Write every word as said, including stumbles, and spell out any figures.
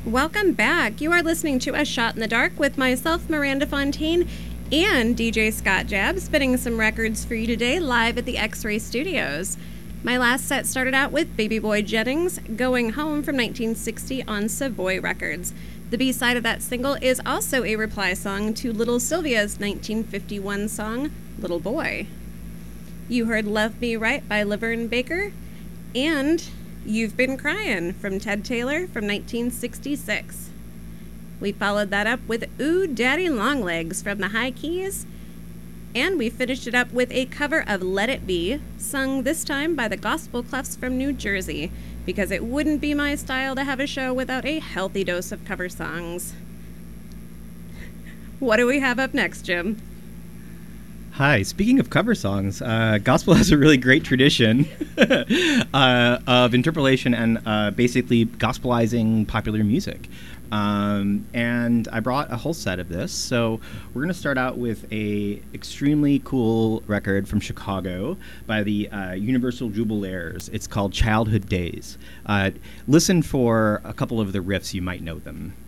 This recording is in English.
Welcome back. You are listening to A Shot in the Dark with myself, Miranda Fontaine, and D J Scott Jab, spinning some records for you today live at the X-Ray Studios. My last set started out with Baby Boy Jennings' Going Home from nineteen sixty on Savoy Records. The B-side of that single is also a reply song to Little Sylvia's nineteen fifty-one song, Little Boy. You heard Love Me Right by Laverne Baker, and You've Been Crying from Ted Taylor from nineteen sixty-six. We followed that up with Ooh Daddy Longlegs from the High Keys, and we finished it up with a cover of Let It Be, sung this time by the Gospel Clefs from New Jersey, because it wouldn't be my style to have a show without a healthy dose of cover songs. What do we have up next, Jim? Hi, speaking of cover songs, uh, gospel has a really great tradition uh, of interpolation and uh, basically gospelizing popular music. Um, and I brought a whole set of this. So we're going to start out with a extremely cool record from Chicago by the uh, Universal Jubilaires. It's called Childhood Days. Uh, listen for a couple of the riffs, you might know them.